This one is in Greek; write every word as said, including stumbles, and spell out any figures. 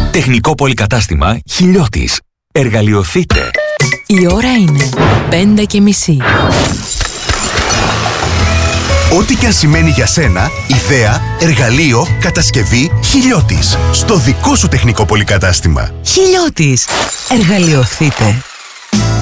Τεχνικό πολυκατάστημα Χιλιώτης. Εργαλειοθείτε. Η ώρα είναι πέντε και μισή. Ό,τι και αν σημαίνει για σένα, ιδέα, εργαλείο, κατασκευή, Χιλιώτης. Στο δικό σου τεχνικό πολυκατάστημα. Χιλιώτης. Εργαλειοθείτε.